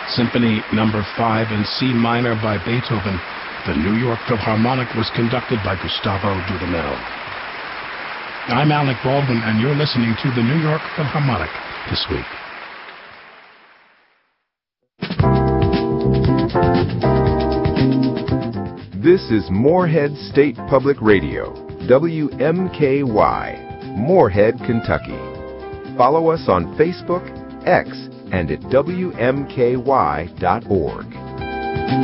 Symphony Number 5 in C minor by Beethoven. The New York Philharmonic was conducted by Gustavo Dudamel. I'm Alec Baldwin, and you're listening to the New York Philharmonic this week. This is Morehead State Public Radio, WMKY, Morehead, Kentucky. Follow us on Facebook, X, and at WMKY.org.